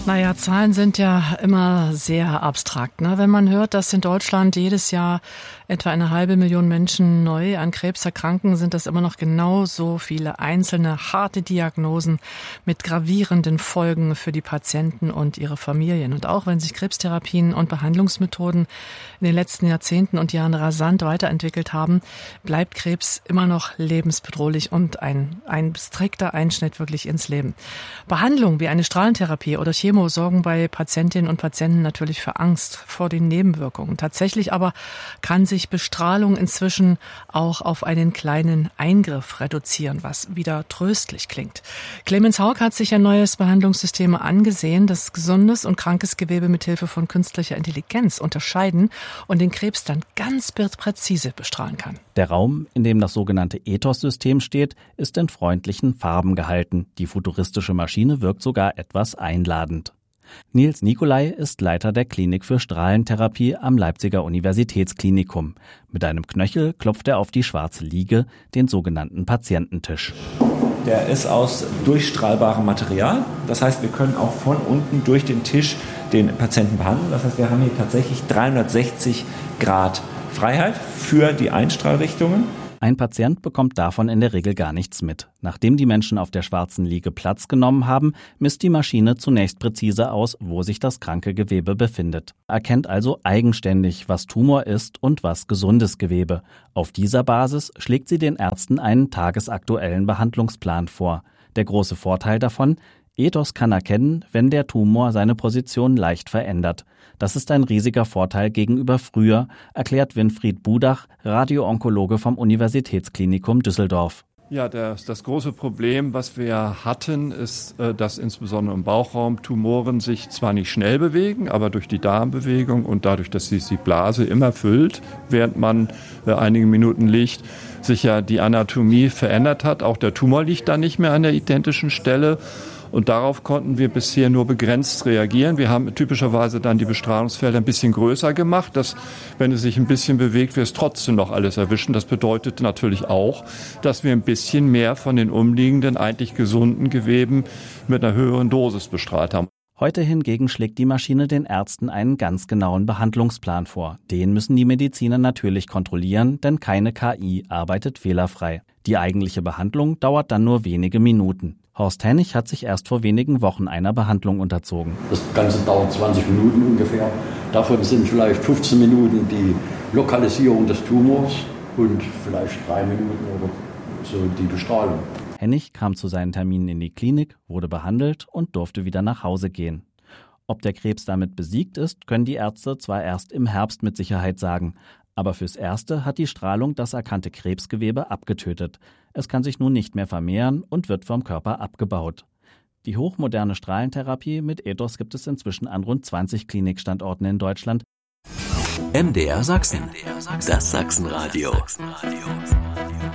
Naja, Zahlen sind ja immer sehr abstrakt, ne? Wenn man hört, dass in Deutschland jedes Jahr etwa 500.000 Menschen neu an Krebs erkranken, sind das immer noch genauso viele einzelne harte Diagnosen mit gravierenden Folgen für die Patienten und ihre Familien. Und auch wenn sich Krebstherapien und Behandlungsmethoden in den letzten Jahrzehnten und Jahren rasant weiterentwickelt haben, bleibt Krebs immer noch lebensbedrohlich und ein strikter Einschnitt wirklich ins Leben. Behandlung wie eine Strahlentherapie oder Chemo sorgen bei Patientinnen und Patienten natürlich für Angst vor den Nebenwirkungen. Tatsächlich aber kann sich Bestrahlung inzwischen auch auf einen kleinen Eingriff reduzieren, was wieder tröstlich klingt. Clemens Haug hat sich ein neues Behandlungssystem angesehen, das gesundes und krankes Gewebe mit Hilfe von künstlicher Intelligenz unterscheiden und den Krebs dann ganz präzise bestrahlen kann. Der Raum, in dem das sogenannte Ethos-System steht, ist in freundlichen Farben gehalten. Die futuristische Maschine wirkt sogar etwas einladend. Nils Nicolai ist Leiter der Klinik für Strahlentherapie am Leipziger Universitätsklinikum. Mit einem Knöchel klopft er auf die schwarze Liege, den sogenannten Patiententisch. Der ist aus durchstrahlbarem Material. Das heißt, wir können auch von unten durch den Tisch den Patienten behandeln. Das heißt, wir haben hier tatsächlich 360 Grad Freiheit für die Einstrahlrichtungen. Ein Patient bekommt davon in der Regel gar nichts mit. Nachdem die Menschen auf der schwarzen Liege Platz genommen haben, misst die Maschine zunächst präzise aus, wo sich das kranke Gewebe befindet. Erkennt also eigenständig, was Tumor ist und was gesundes Gewebe. Auf dieser Basis schlägt sie den Ärzten einen tagesaktuellen Behandlungsplan vor. Der große Vorteil davon: Ethos kann erkennen, wenn der Tumor seine Position leicht verändert. Das ist ein riesiger Vorteil gegenüber früher, erklärt Winfried Budach, Radio-Onkologe vom Universitätsklinikum Düsseldorf. Ja, das große Problem, was wir hatten, ist, dass insbesondere im Bauchraum Tumoren sich zwar nicht schnell bewegen, aber durch die Darmbewegung und dadurch, dass sich die Blase immer füllt, während man einige Minuten liegt, sich ja die Anatomie verändert hat. Auch der Tumor liegt da nicht mehr an der identischen Stelle. Und darauf konnten wir bisher nur begrenzt reagieren. Wir haben typischerweise dann die Bestrahlungsfelder ein bisschen größer gemacht, dass, wenn es sich ein bisschen bewegt, wir es trotzdem noch alles erwischen. Das bedeutet natürlich auch, dass wir ein bisschen mehr von den umliegenden, eigentlich gesunden Geweben mit einer höheren Dosis bestrahlt haben. Heute hingegen schlägt die Maschine den Ärzten einen ganz genauen Behandlungsplan vor. Den müssen die Mediziner natürlich kontrollieren, denn keine KI arbeitet fehlerfrei. Die eigentliche Behandlung dauert dann nur wenige Minuten. Horst Hennig hat sich erst vor wenigen Wochen einer Behandlung unterzogen. Das Ganze dauert 20 Minuten ungefähr. Davon sind vielleicht 15 Minuten die Lokalisierung des Tumors und vielleicht 3 Minuten oder so die Bestrahlung. Hennig kam zu seinen Terminen in die Klinik, wurde behandelt und durfte wieder nach Hause gehen. Ob der Krebs damit besiegt ist, können die Ärzte zwar erst im Herbst mit Sicherheit sagen. Aber fürs Erste hat die Strahlung das erkannte Krebsgewebe abgetötet. Es kann sich nun nicht mehr vermehren und wird vom Körper abgebaut. Die hochmoderne Strahlentherapie mit Ethos gibt es inzwischen an rund 20 Klinikstandorten in Deutschland. MDR Sachsen, das Sachsenradio.